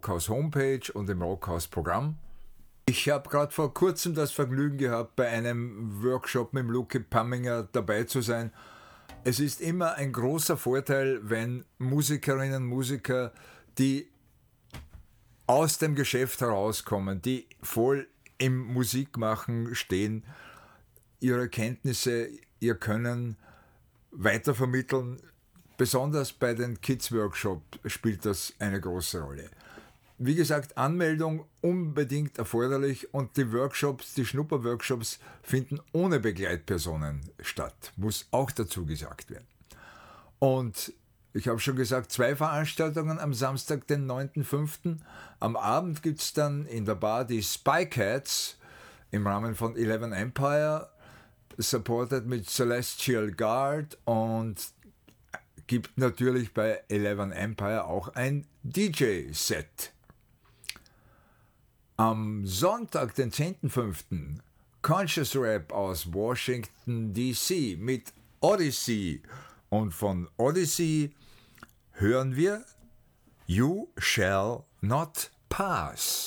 Rockhaus Homepage und im Rockhaus Programm. Ich habe gerade vor kurzem das Vergnügen gehabt, bei einem Workshop mit Luki Pamminger dabei zu sein. Es ist immer ein großer Vorteil, wenn Musikerinnen und Musiker, die aus dem Geschäft herauskommen, die voll im Musikmachen stehen, ihre Kenntnisse, ihr Können weitervermitteln. Besonders bei den Kids-Workshops spielt das eine große Rolle. Wie gesagt, Anmeldung unbedingt erforderlich und die Workshops, die Schnupperworkshops finden ohne Begleitpersonen statt, muss auch dazu gesagt werden. Und ich habe schon gesagt, 2 Veranstaltungen am Samstag, den 9.5. Am Abend gibt es dann in der Bar die Spy Cats im Rahmen von 11 Empire, supported mit Celestial Guard, und gibt natürlich bei 11 Empire auch ein DJ-Set. Am Sonntag, den 10.5. Conscious Rap aus Washington DC mit Odyssey. Und von Odyssey hören wir You Shall Not Pass.